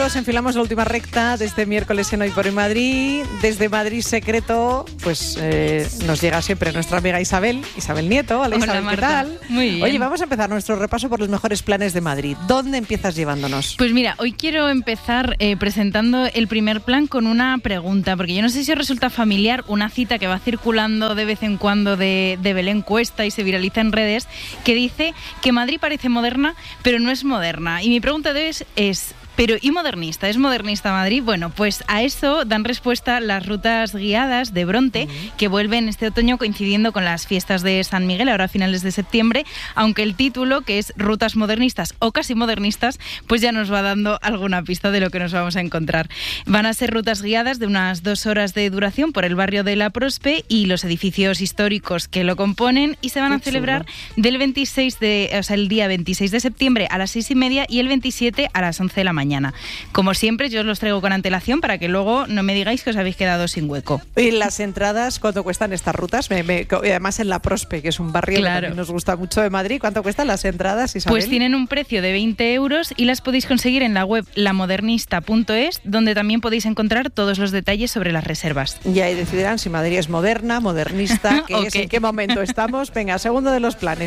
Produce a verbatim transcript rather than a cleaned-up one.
amigos, enfilamos la última recta de este miércoles en Hoy por Hoy Madrid. Desde Madrid Secreto, pues eh, nos llega siempre nuestra amiga Isabel, Isabel Nieto. Hola, Hola Isabel, Marta. ¿qué tal? Muy bien. Oye, vamos a empezar nuestro repaso por los mejores planes de Madrid. ¿Dónde empiezas llevándonos? Pues mira, hoy quiero empezar eh, presentando el primer plan con una pregunta, porque yo no sé si os resulta familiar una cita que va circulando de vez en cuando de, de Belén Cuesta y se viraliza en redes, que dice que Madrid parece moderna, pero no es moderna. Y mi pregunta de hoy es... es Pero, ¿y modernista? ¿Es modernista Madrid? Bueno, pues a eso dan respuesta las rutas guiadas de Bronte, uh-huh. que vuelven este otoño coincidiendo con las fiestas de San Miguel, ahora a finales de septiembre, aunque el título, que es Rutas Modernistas o Casi Modernistas, pues ya nos va dando alguna pista de lo que nos vamos a encontrar. Van a ser rutas guiadas de unas dos horas de duración por el barrio de La Prospe y los edificios históricos que lo componen, y se van Qué a celebrar chulo. del veintiséis de, o sea, el día veintiséis de septiembre a las seis y media y el veintisiete a las once de la mañana. Como siempre, yo os los traigo con antelación para que luego no me digáis que os habéis quedado sin hueco. ¿Y las entradas cuánto cuestan estas rutas? Me, me, además en La Prospe, que es un barrio claro. que también nos gusta mucho de Madrid. ¿Cuánto cuestan las entradas, Isabel? Pues tienen un precio de veinte euros y las podéis conseguir en la web la modernista punto es, donde también podéis encontrar todos los detalles sobre las reservas. Y ahí decidirán si Madrid es moderna, modernista, qué okay. es, en qué momento estamos. Venga, segundo de los planes.